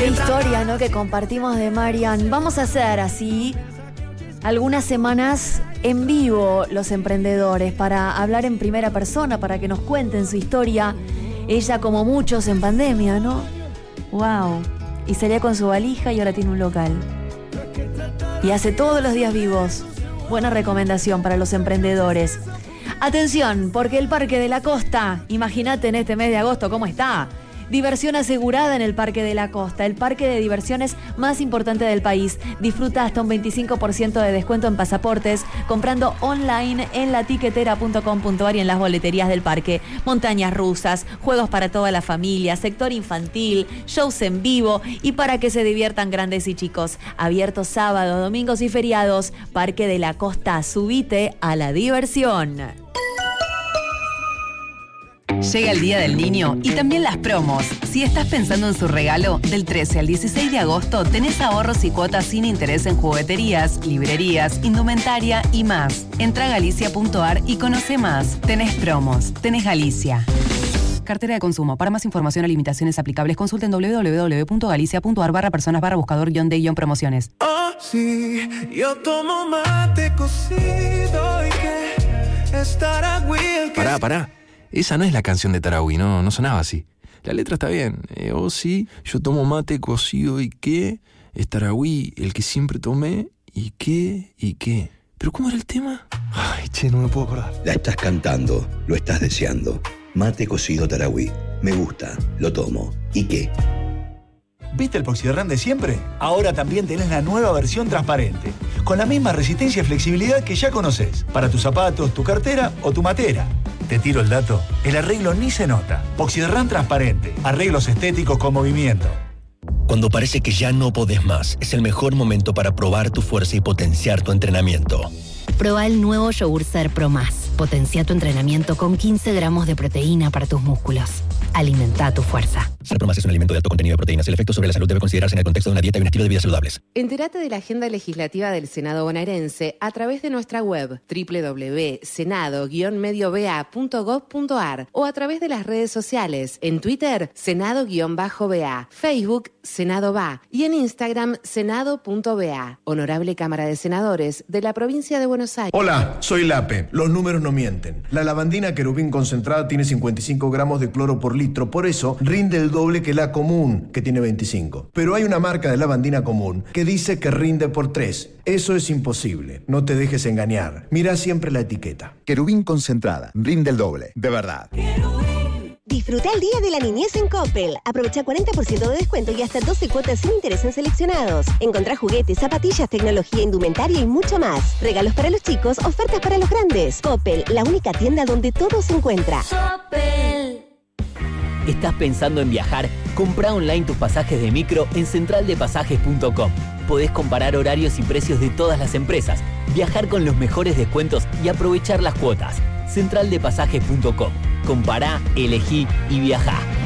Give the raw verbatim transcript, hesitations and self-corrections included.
Qué historia, ¿no?, que compartimos de Marian. Vamos a hacer así algunas semanas en vivo los emprendedores para hablar en primera persona, para que nos cuenten su historia. Ella, como muchos en pandemia, ¿no? Wow. Y salía con su valija y ahora tiene un local. Y hace todos los días vivos. Buena recomendación para los emprendedores. Atención, porque el Parque de la Costa, imagínate en este mes de agosto cómo está. Diversión asegurada en el Parque de la Costa, el parque de diversiones más importante del país. Disfruta hasta un veinticinco por ciento de descuento en pasaportes comprando online en la tiquetera punto com punto ar y en las boleterías del parque. Montañas rusas, juegos para toda la familia, sector infantil, shows en vivo y para que se diviertan grandes y chicos. Abierto sábado, domingos y feriados. Parque de la Costa, subite a la diversión. Llega el Día del Niño y también las promos. Si estás pensando en su regalo, del trece al dieciséis de agosto tenés ahorros y cuotas sin interés en jugueterías, librerías, indumentaria y más. Entra a galicia punto ar y conoce más. Tenés promos. Tenés Galicia. Cartera de consumo. Para más información o limitaciones aplicables, consulten doble u doble u doble u punto galicia punto ar barra personas barra buscador guión de guión promociones. Oh, sí, yo tomo mate cocido y que estará Will. Pará, pará. Esa no es la canción de Tarahui, no, no sonaba así. La letra está bien. Eh, oh, sí, yo tomo mate cocido y qué. Es Tarahui, el que siempre tomé. ¿Y qué? ¿Y qué? ¿Pero cómo era el tema? Ay, che, no me puedo acordar. La estás cantando, lo estás deseando. Mate cocido Tarahui. Me gusta, lo tomo. ¿Y qué? ¿Viste el Poxyderran de siempre? Ahora también tenés la nueva versión transparente, con la misma resistencia y flexibilidad que ya conocés, para tus zapatos, tu cartera o tu matera. Te tiro el dato, el arreglo ni se nota. Poxyderran transparente, arreglos estéticos con movimiento. Cuando parece que ya no podés más, es el mejor momento para probar tu fuerza y potenciar tu entrenamiento. Proba el nuevo Yogur Ser Pro Más. Potencia tu entrenamiento con quince gramos de proteína para tus músculos. Alimenta tu fuerza. Ser Pro Más es un alimento de alto contenido de proteínas. El efecto sobre la salud debe considerarse en el contexto de una dieta y un estilo de vida saludables. Entérate de la agenda legislativa del Senado bonaerense a través de nuestra web doble u doble u doble u punto senado guión medio b a punto gob punto ar o a través de las redes sociales. En Twitter, Senado-B A, Facebook, Senado B A y en Instagram, Senado punto B A. Honorable Cámara de Senadores de la Provincia de Buenos Aires. Hola, soy Lape. Los números no mienten. La lavandina Querubín concentrada tiene cincuenta y cinco gramos de cloro por litro, por eso rinde el doble que la común, que tiene veinticinco. Pero hay una marca de lavandina común que dice que rinde por tres. Eso es imposible. No te dejes engañar. Mira siempre la etiqueta. Querubín concentrada. Rinde el doble. De verdad. Disfruta el Día de la Niñez en Coppel. Aprovecha cuarenta por ciento de descuento y hasta doce cuotas sin interés en seleccionados. Encontrá juguetes, zapatillas, tecnología, indumentaria y mucho más. Regalos para los chicos, ofertas para los grandes. Coppel, la única tienda donde todo se encuentra. Coppel. ¿Estás pensando en viajar? Comprá online tus pasajes de micro en central de pasajes punto com. Podés comparar horarios y precios de todas las empresas, viajar con los mejores descuentos y aprovechar las cuotas. central de pasajes punto com. Compará, elegí y viajá.